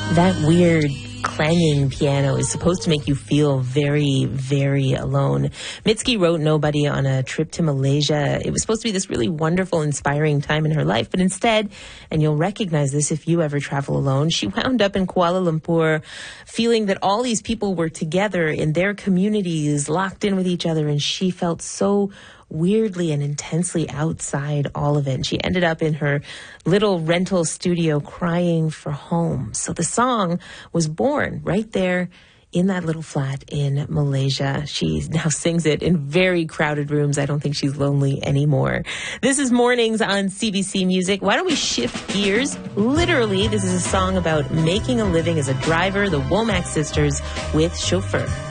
That weird clanging piano is supposed to make you feel very, very alone. Mitski wrote Nobody on a trip to Malaysia. It was supposed to be this really wonderful, inspiring time in her life, but instead, and you'll recognize this if you ever travel alone, she wound up in Kuala Lumpur feeling that all these people were together in their communities, locked in with each other, and she felt so weirdly and intensely outside all of it. And she ended up in her little rental studio crying for home. So the song was born right there in that little flat in Malaysia. She now sings it in very crowded rooms. I don't think she's lonely anymore. This is Mornings on CBC Music. Why don't we shift gears? Literally, this is a song about making a living as a driver, the Womack sisters with Chauffeur.